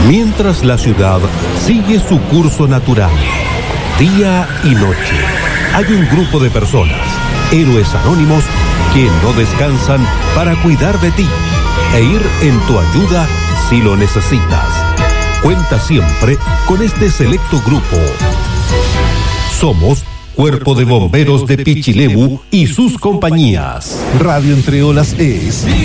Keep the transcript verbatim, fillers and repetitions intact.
Mientras la ciudad sigue su curso natural, día y noche, hay un grupo de personas, héroes anónimos, que no descansan para cuidar de ti e ir en tu ayuda si lo necesitas. Cuenta siempre con este selecto grupo. Somos Cuerpo de Bomberos de Pichilemu y sus compañías. Radio Entre Olas es